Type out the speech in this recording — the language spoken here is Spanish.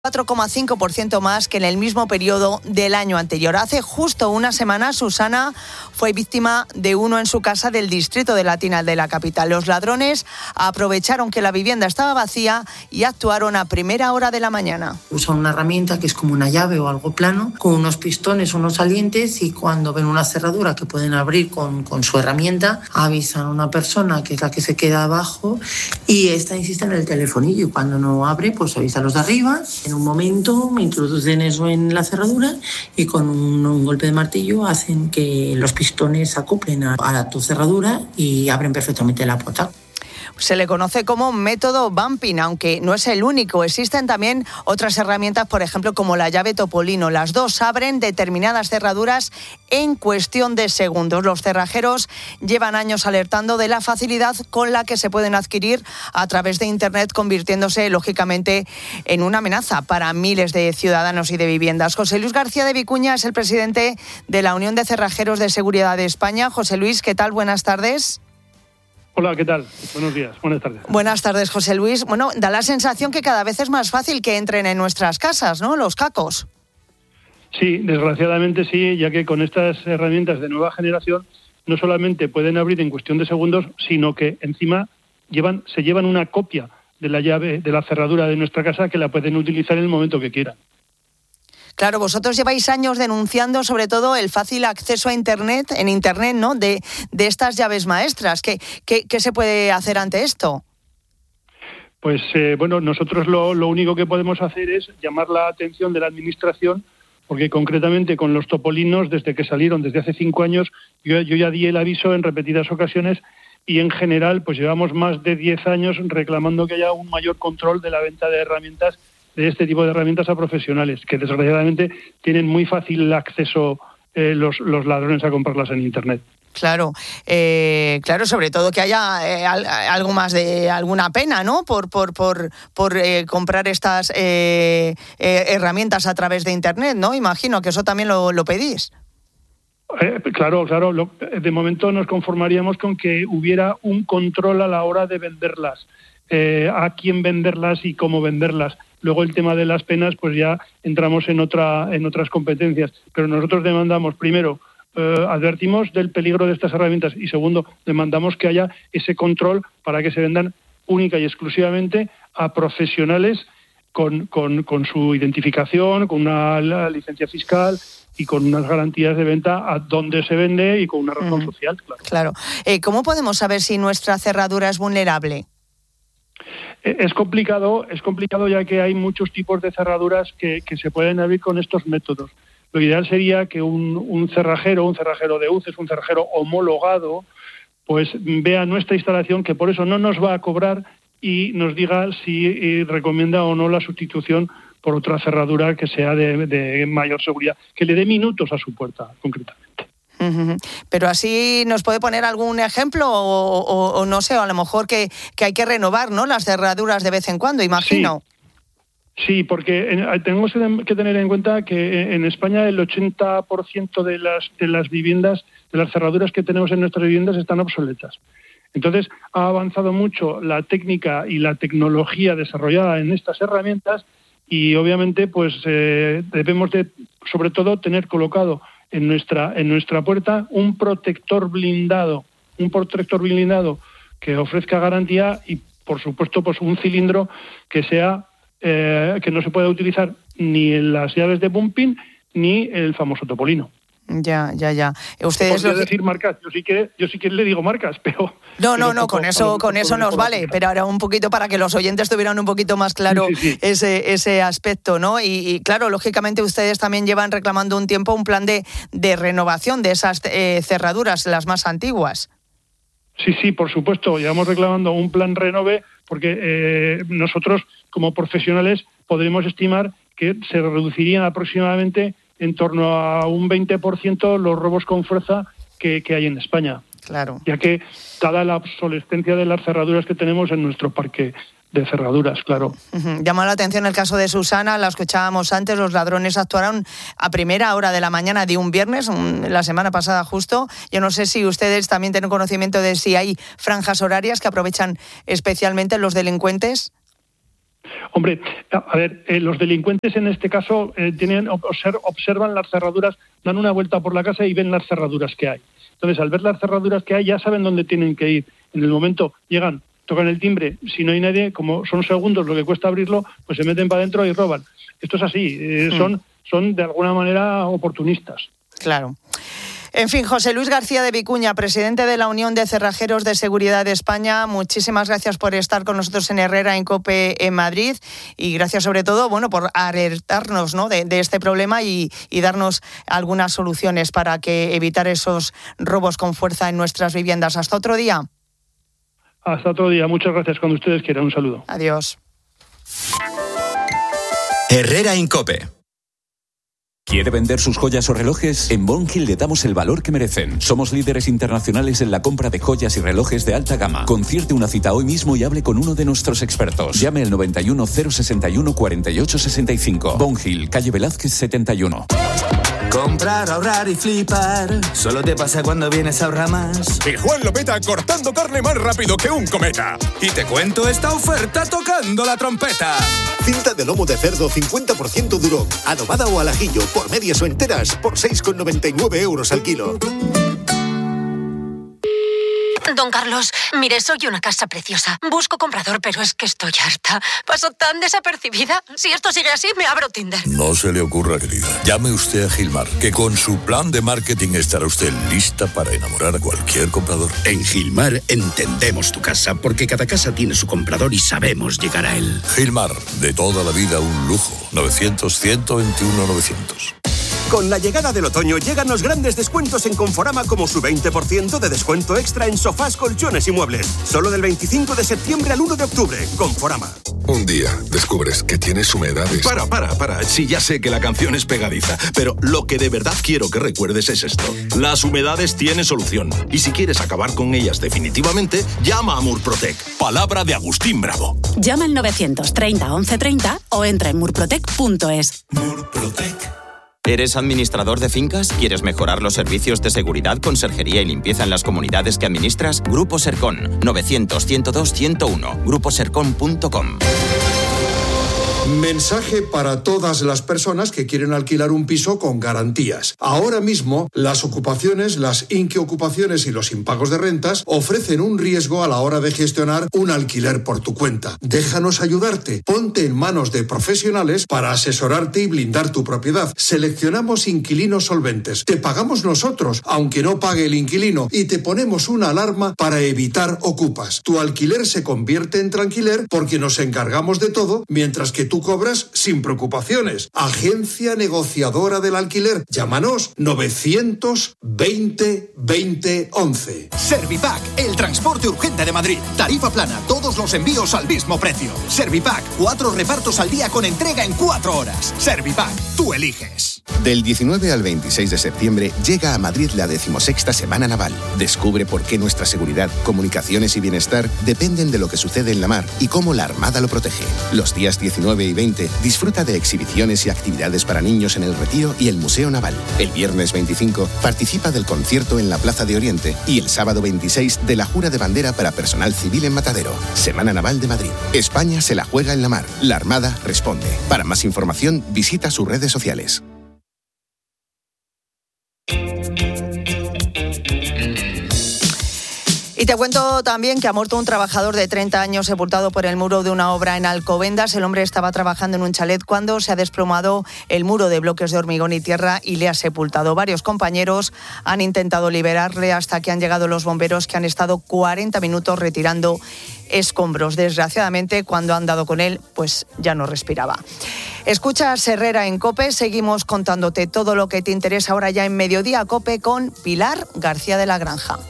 4,5% más que en el mismo periodo del año anterior. Hace justo una semana, Susana fue víctima de uno en su casa del distrito de Latina de la capital. Los ladrones aprovecharon que la vivienda estaba vacía y actuaron a primera hora de la mañana. Usan una herramienta que es como una llave o algo plano, con unos pistones, unos salientes, y cuando ven una cerradura que pueden abrir con su herramienta, avisan a una persona que es la que se queda abajo y esta insiste en el telefonillo, y cuando no abre, pues avisa a los de arriba. En un momento me introducen eso en la cerradura y con un golpe de martillo hacen que los pistones se acoplen a tu cerradura y abren perfectamente la puerta. Se le conoce como método bumping, aunque no es el único. Existen también otras herramientas, por ejemplo, como la llave Topolino. Las dos abren determinadas cerraduras en cuestión de segundos. Los cerrajeros llevan años alertando de la facilidad con la que se pueden adquirir a través de Internet, convirtiéndose, lógicamente, en una amenaza para miles de ciudadanos y de viviendas. José Luis García de Vicuña es el presidente de la Unión de Cerrajeros de Seguridad de España. José Luis, ¿qué tal? Buenas tardes. Hola, ¿qué tal? Buenos días, buenas tardes. Buenas tardes, José Luis. Bueno, da la sensación que cada vez es más fácil que entren en nuestras casas, ¿no?, los cacos. Sí, desgraciadamente sí, ya que con estas herramientas de nueva generación no solamente pueden abrir en cuestión de segundos, sino que encima se llevan una copia de la llave de la cerradura de nuestra casa que la pueden utilizar en el momento que quieran. Claro, vosotros lleváis años denunciando sobre todo el fácil acceso a Internet, ¿no?, de estas llaves maestras. ¿Qué se puede hacer ante esto? Pues nosotros lo único que podemos hacer es llamar la atención de la Administración, porque concretamente con los topolinos, desde que salieron, desde hace 5 años, yo ya di el aviso en repetidas ocasiones y en general pues llevamos más de 10 años reclamando que haya un mayor control de la venta de herramientas, de este tipo de herramientas, a profesionales, que desgraciadamente tienen muy fácil acceso los ladrones a comprarlas en Internet. Claro, sobre todo que haya algo más de alguna pena, ¿no?, por comprar estas herramientas a través de Internet, ¿no? Imagino que eso también lo pedís. Claro. De momento nos conformaríamos con que hubiera un control a la hora de venderlas, a quién venderlas y cómo venderlas. Luego el tema de las penas, pues ya entramos en otras competencias. Pero nosotros demandamos, primero, advertimos del peligro de estas herramientas y segundo, demandamos que haya ese control para que se vendan única y exclusivamente a profesionales con su identificación, con una licencia fiscal y con unas garantías de venta a dónde se vende y con una razón social. Claro. ¿Cómo podemos saber si nuestra cerradura es vulnerable? Es complicado ya que hay muchos tipos de cerraduras que se pueden abrir con estos métodos. Lo ideal sería que un cerrajero de UCES, un cerrajero homologado, pues vea nuestra instalación, que por eso no nos va a cobrar, y nos diga si recomienda o no la sustitución por otra cerradura que sea de mayor seguridad, que le dé minutos a su puerta, concretamente. Pero así nos puede poner algún ejemplo o no sé, o a lo mejor que hay que renovar, ¿no?, las cerraduras de vez en cuando, imagino. Sí, porque tenemos que tener en cuenta que en España el 80% de las viviendas, de las cerraduras que tenemos en nuestras viviendas, están obsoletas. Entonces ha avanzado mucho la técnica y la tecnología desarrollada en estas herramientas y obviamente pues debemos de, sobre todo, tener colocado en nuestra puerta un protector blindado que ofrezca garantía y, por supuesto, pues un cilindro que sea que no se pueda utilizar ni en las llaves de bumping ni el famoso topolino. Ya. Ustedes podría decir marcas, yo sí que le digo marcas, pero... No, con eso nos vale, pero ahora un poquito para que los oyentes tuvieran un poquito más claro sí. Ese aspecto, ¿no? Y claro, lógicamente ustedes también llevan reclamando un tiempo un plan de renovación de esas cerraduras, las más antiguas. Sí, por supuesto, llevamos reclamando un plan renove porque nosotros, como profesionales, podremos estimar que se reducirían aproximadamente en torno a un 20% los robos con fuerza que hay en España. Claro. Ya que dada la obsolescencia de las cerraduras que tenemos en nuestro parque de cerraduras, claro. Llama la atención el caso de Susana, la escuchábamos antes, los ladrones actuaron a primera hora de la mañana de un viernes, la semana pasada justo. Yo no sé si ustedes también tienen conocimiento de si hay franjas horarias que aprovechan especialmente los delincuentes. Hombre, a ver, los delincuentes en este caso observan las cerraduras, dan una vuelta por la casa y ven las cerraduras que hay. Entonces, al ver las cerraduras que hay, ya saben dónde tienen que ir. En el momento llegan, tocan el timbre, si no hay nadie, como son segundos lo que cuesta abrirlo, pues se meten para adentro y roban. Esto es así, son de alguna manera oportunistas. Claro. En fin, José Luis García de Vicuña, presidente de la Unión de Cerrajeros de Seguridad de España, muchísimas gracias por estar con nosotros en Herrera en COPE en Madrid y gracias sobre todo, por alertarnos, ¿no?, de este problema y darnos algunas soluciones para evitar esos robos con fuerza en nuestras viviendas. Hasta otro día. Hasta otro día. Muchas gracias. Cuando ustedes quieran. Un saludo. Adiós. Herrera en COPE. ¿Quiere vender sus joyas o relojes? En Bon Hill le damos el valor que merecen. Somos líderes internacionales en la compra de joyas y relojes de alta gama. Concierte una cita hoy mismo y hable con uno de nuestros expertos. Llame al 91 061 48 65. Bon Hill, calle Velázquez 71. Comprar, ahorrar y flipar. Solo te pasa cuando vienes a Ahorramás. Y Juan lo peta cortando carne más rápido que un cometa. Y te cuento esta oferta tocando la trompeta. Cinta de lomo de cerdo 50% duro, adobada o al ajillo, por medias o enteras, por 6,99 euros al kilo. Don Carlos, mire, soy una casa preciosa. Busco comprador, pero es que estoy harta. Paso tan desapercibida. Si esto sigue así, me abro Tinder. No se le ocurra, querida. Llame usted a Gilmar, que con su plan de marketing estará usted lista para enamorar a cualquier comprador. En Gilmar entendemos tu casa, porque cada casa tiene su comprador y sabemos llegar a él. Gilmar, de toda la vida un lujo. 900-121-900. Con la llegada del otoño llegan los grandes descuentos en Conforama, como su 20% de descuento extra en sofás, colchones y muebles. Solo del 25 de septiembre al 1 de octubre. Conforama. Un día descubres que tienes humedades. Para. Sí, ya sé que la canción es pegadiza, pero lo que de verdad quiero que recuerdes es esto. Las humedades tienen solución. Y si quieres acabar con ellas definitivamente, llama a Murprotec. Palabra de Agustín Bravo. Llama al 930 1130 o entra en murprotec.es. Murprotec. ¿Eres administrador de fincas? ¿Quieres mejorar los servicios de seguridad, conserjería y limpieza en las comunidades que administras? Grupo Sercon, 900-102-101, gruposercon.com. Mensaje para todas las personas que quieren alquilar un piso con garantías. Ahora mismo, las ocupaciones, las inquiocupaciones y los impagos de rentas ofrecen un riesgo a la hora de gestionar un alquiler por tu cuenta. Déjanos ayudarte. Ponte en manos de profesionales para asesorarte y blindar tu propiedad. Seleccionamos inquilinos solventes. Te pagamos nosotros, aunque no pague el inquilino, y te ponemos una alarma para evitar ocupas. Tu alquiler se convierte en tranquiler porque nos encargamos de todo, mientras que tú cobras sin preocupaciones. Agencia negociadora del alquiler. Llámanos 920 20 11. Servipack, el transporte urgente de Madrid. Tarifa plana, todos los envíos al mismo precio. Servipack, 4 repartos al día con entrega en 4 horas. Servipack, tú eliges. Del 19 al 26 de septiembre llega a Madrid la 16ª Semana Naval. Descubre por qué nuestra seguridad, comunicaciones y bienestar dependen de lo que sucede en la mar y cómo la Armada lo protege. Los días 19 y 20 disfruta de exhibiciones y actividades para niños en el Retiro y el Museo Naval. El viernes 25 participa del concierto en la Plaza de Oriente y el sábado 26 de la jura de bandera para personal civil en Matadero. Semana Naval de Madrid. España se la juega en la mar. La Armada responde. Para más información, visita sus redes sociales. Y te cuento también que ha muerto un trabajador de 30 años sepultado por el muro de una obra en Alcobendas. El hombre estaba trabajando en un chalet cuando se ha desplomado el muro de bloques de hormigón y tierra y le ha sepultado. Varios compañeros han intentado liberarle hasta que han llegado los bomberos, que han estado 40 minutos retirando escombros. Desgraciadamente, cuando han dado con él, pues ya no respiraba. Escuchas Herrera en COPE. Seguimos contándote todo lo que te interesa ahora ya en Mediodía COPE con Pilar García de la Granja.